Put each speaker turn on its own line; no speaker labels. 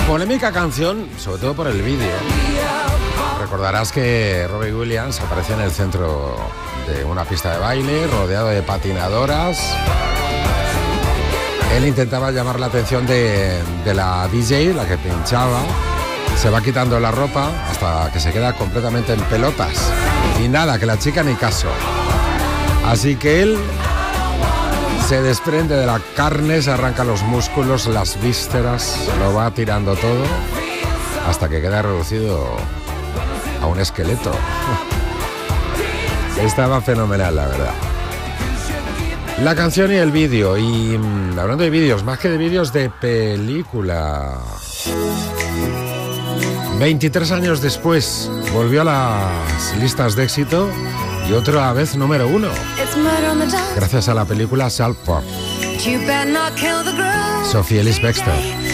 Polémica canción, sobre todo por el vídeo. Recordarás que Robbie Williams apareció en el centro de una pista de baile, rodeado de patinadoras. Él intentaba llamar la atención de la DJ, la que pinchaba. Se va quitando la ropa hasta que se queda completamente en pelotas. Y nada, que la chica ni caso. Así que él se desprende de la carne, se arranca los músculos, las vísceras, lo va tirando todo hasta que queda reducido a un esqueleto. Estaba fenomenal, la verdad. La canción y el vídeo. Y hablando de vídeos, más que de vídeos, de película. 23 años después volvió a las listas de éxito y otra vez número 1. Gracias a la película Southpaw. Sophie Ellis-Bextor.